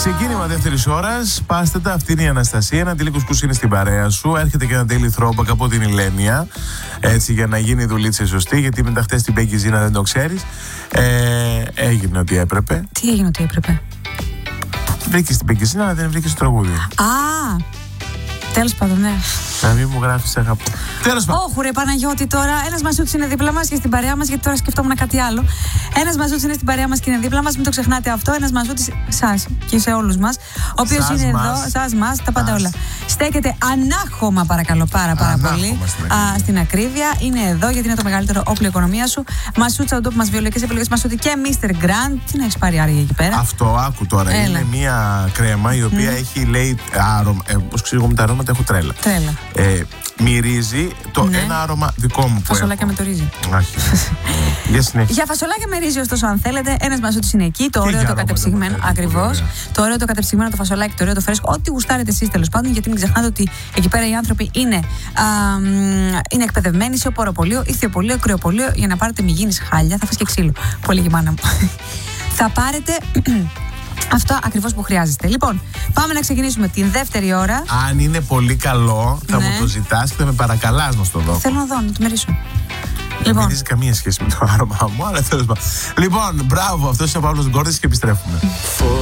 Ξεκίνημα δεύτερης ώρας. Πάστε τα, αυτή είναι η Αναστασία. Ένα Αντίλη Κουσκούς είναι στην παρέα σου. Έρχεται και ένα Daily Throwback από την Ηλένια. Έτσι, για να γίνει η δουλίτσα σωστή. Γιατί μετά χτες την Becky Zina δεν το ξέρεις. Έγινε ό,τι έπρεπε. Τι έγινε ό,τι έπρεπε? Βρήκες την Becky Zina, αλλά δεν βρήκες το τραγούδι. Τέλος πάντων, ναι. Να μην μου γράφεις αγαπώ. Τέλος πάντων. Όχου ρε Παναγιώτη τώρα. Ένας μαζούτης είναι δίπλα μας και στην παρέα μας, γιατί τώρα σκεφτόμουν κάτι άλλο. Ένας μαζούτης είναι στην παρέα μας και είναι δίπλα μας, μην το ξεχνάτε αυτό. Ένας μαζούτης σας και σε όλους μας, ο οποίος είναι εδώ, σας μας, τα πάντα όλα. Στέκεται ανάχωμα, παρακαλώ, πάρα πολύ. Στην ακρίβεια. Είναι εδώ γιατί είναι το μεγαλύτερο όπλο οικονομία σου. Μασούτσα, ο ντόπου μας, βιολογικές επιλογές Μασούτη και Mr. Grand. Τι να έχεις πάρει άραγε εκεί πέρα? Αυτό, άκου τώρα. Έλα. Είναι μια κρέμα η οποία έχει, λέει, άρωμα. Πώς ξέρω εγώ με τα αρώματα, έχω τρέλα. Μυρίζει ένα άρωμα δικό μου. Φασολάκια με το ρύζι. Όχι. Για φασολάκια με ρύζι, ωστόσο, αν θέλετε, ένας μαζούτης είναι εκεί. Το ωραίο το κατεψυγμένο. Ακριβώς. Το ωραίο το κατεψυγμένο, το φασολάκι, το ωραίο το φρέσκο. Ό,τι γουστάρετε εσείς τέλος πάντων. Γιατί μην ξεχνάτε ότι εκεί πέρα οι άνθρωποι είναι εκπαιδευμένοι σε οποροπολείο, ηθιοπολείο, κρεοπολείο. Για να πάρετε μυγίνης χάλια, θα φας και ξύλο. Πολύ η μάνα μου. Θα πάρετε. Αυτό ακριβώς που χρειάζεστε. Λοιπόν, πάμε να ξεκινήσουμε την δεύτερη ώρα. Αν είναι πολύ καλό, θα μου το ζητάς και θα με παρακαλάς να στο δω. Θέλω να δω, να το μυρίσω. Δεν έχει καμία σχέση με το άρωμά μου, αλλά τέλος πάντων. Λοιπόν, μπράβο, αυτός είναι ο Παύλος Γκόρδης και επιστρέφουμε.